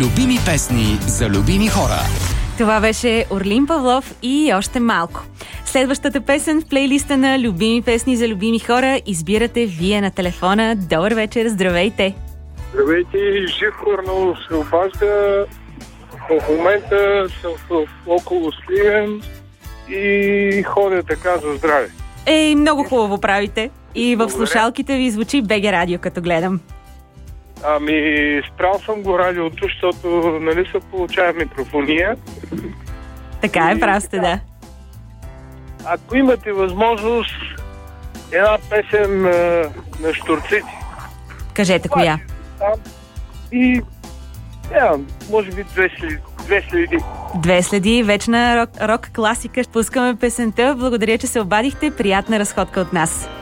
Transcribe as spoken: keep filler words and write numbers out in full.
Любими песни за любими хора. Това беше Орлин Павлов и още малко. Следващата песен в плейлиста на Любими песни за любими хора избирате вие на телефона. Добър вечер, здравейте! Здравейте, Живко много се обажда. В момента съм в около Сливен и ходя така за здраве. Ей, много хубаво правите. И в слушалките ви звучи БГ Радио, като гледам. Ами, спрял съм го радиото, защото нали се получава микрофония. Така е, прав сте, да. Ако имате възможност, една песен на, на Щурците. Кажете коя. И, yeah, може би две следи. Две следи. Две следи, вечна рок, рок класика. Пускаме песента. Благодаря, че се обадихте. Приятна разходка от нас.